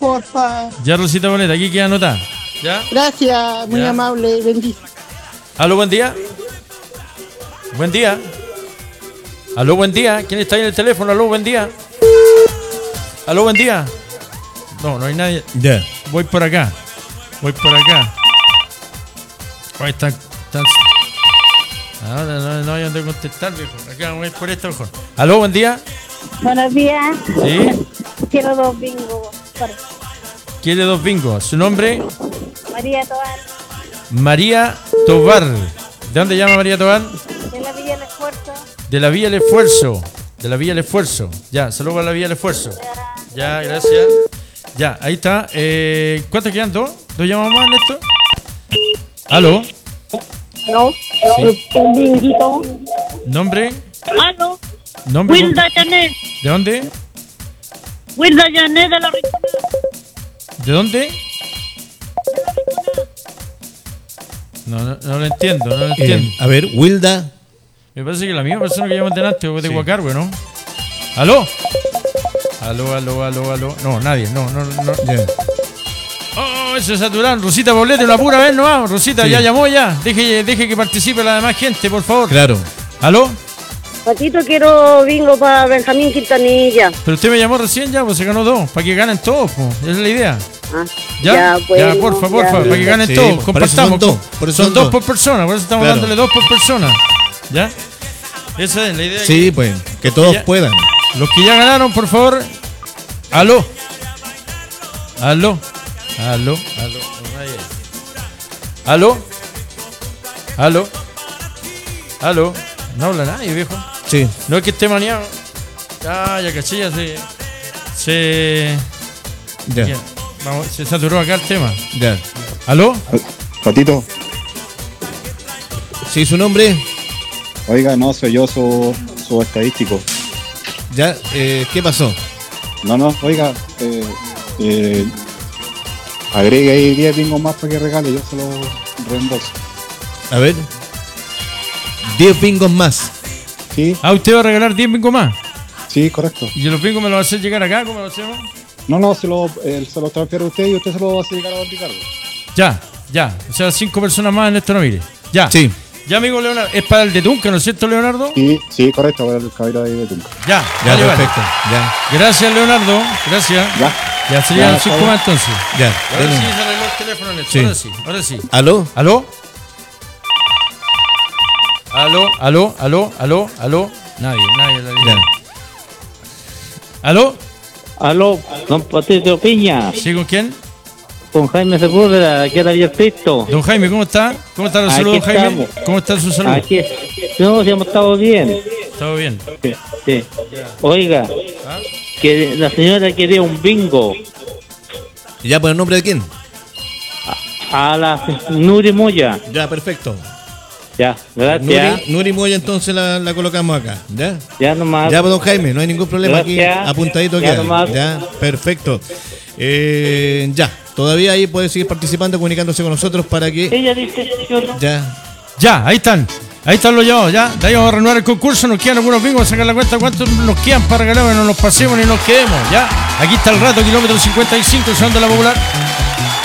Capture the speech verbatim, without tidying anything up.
porfa. Ya, Rosita Boleta, aquí queda anotada. ¿Ya? Gracias, muy ya. amable, bendice. Aló, buen día. Buen día. Aló, buen día. ¿Quién está ahí en el teléfono? Aló, buen día. Aló, buen día. No, no hay nadie. Ya. Voy por acá. Voy por acá. Ahí están. están... Ahora no, no hay donde contestar, viejo. Acá voy por esto mejor. Aló, buen día. Buenos días. Sí. Quiero dos bingos. Quiere dos bingos. ¿Su nombre? María Tobar. María Tobar. ¿De dónde llama María Tobar? De la Villa del Esfuerzo. De la Villa del Esfuerzo. De la Villa del Esfuerzo. Ya, saludos a la Villa del Esfuerzo. Ya, gracias. Ya, ahí está. Eh, ¿Cuántos quedan? ¿Dos? ¿Dos llamamos más en esto? ¿Aló? No. Sí. Un binguito. ¿Nombre? Aló. ¿Nombre? Wilda Janet. ¿De dónde? Wilda Janet de la Ricona. ¿De dónde? No, no, no lo entiendo, no lo entiendo. Eh, a ver, Wilda. Me parece que la misma persona que llama delante o de Sí. Guacarwe, ¿no? ¿Aló? Aló, aló, aló, aló. No, nadie, no, no, no. Ya. Oh, se saturaron. Rosita Poblete, una pura vez, no vamos. Rosita, Sí. ya llamó ya. Deje, deje que participe la demás gente, por favor. Claro. ¿Aló? Patito, quiero bingo para Benjamín Quintanilla. Pero usted me llamó recién ya, pues se ganó dos. Para que ganen todos, pues. Esa es la idea. Ah, ¿Ya? ya, bueno, ya, porfa, porfa, ya. para que ganen Sí, todos. por eso Compartamos. son dos, por eso son son dos dos. por persona, por eso estamos Claro. dándole dos por persona. ¿Ya? Esa es la idea. Sí, pues, que todos Ya. puedan. Los que ya ganaron, por favor. Aló. Aló. Aló. Aló. No hay ahí. Aló. Aló. Aló. No habla nadie, viejo. Sí. No es que esté maniado. Ah, ya caché, ya se. Se. Ya. ya, vamos, se saturó acá el tema. Ya. ¿Aló? Patito, Sí, su nombre. oiga, no, soy yo su, su estadístico. Ya. Eh, ¿Qué pasó? No, no, oiga, eh, eh, agregue ahí diez bingos más para que regale, yo se lo reembolso. A ver. diez bingos más. Sí, Ah, usted va a regalar diez bingos más. sí, correcto. ¿Y los bingos me los va a hacer llegar acá? ¿Cómo lo hacemos? No, no, se lo, eh, se lo transfiere a usted y usted se lo va a hacer llegar a don Ricardo. Ya, ya. O sea, cinco personas más en esto no mire. Ya. Sí. Ya, amigo Leonardo. Es para el de Tunca, ¿no es cierto, Leonardo? Sí, sí, correcto, para el caballero de Betunca. Ya, Ya, vale, vale. perfecto. Ya. Gracias, Leonardo. Gracias. Ya. Ya serían Ya, cinco está más entonces. Ya. Ahora Dele. sí se arregló el teléfono en esto. Sí. Ahora sí, ahora sí. ¿Aló? ¿Aló? ¿Aló? ¿Aló? ¿Aló? ¿Aló? ¿Aló? Nadie, nadie. nadie. Ya. ¿Aló? Aló, don Patricio Piña, ¿Sí, con quién? con Jaime Sepúlveda, aquí a la Villa Cristo. Don Jaime, ¿cómo está? ¿Cómo está la Aquí salud, don Jaime? estamos. ¿Cómo está su salud? Aquí, no, si hemos estado bien. ¿Todo bien? Sí, sí. Oiga, ¿Ah? que la señora quería un bingo ¿Ya por el nombre de quién? a la Nuri Moya. Ya, perfecto. Ya, gracias. Nuri, Nuri Moya, entonces la, la colocamos acá. ¿Ya? Ya nomás. Ya, pues, don Jaime, no hay ningún problema aquí. Gracias. Apuntadito Ya queda. nomás. Ya, perfecto. Eh, ya, todavía ahí puede seguir participando, comunicándose con nosotros para que. Ella dice, yo no. Ya. Ya, ahí están. Ahí están los llamados, ya. De ahí vamos a renovar el concurso. Nos quedan algunos bingos, vamos a sacar la cuenta cuántos nos quedan para regalar, que no nos pasemos ni nos quedemos, ya. Aquí está el rato, kilómetro cincuenta y cinco, usando la popular.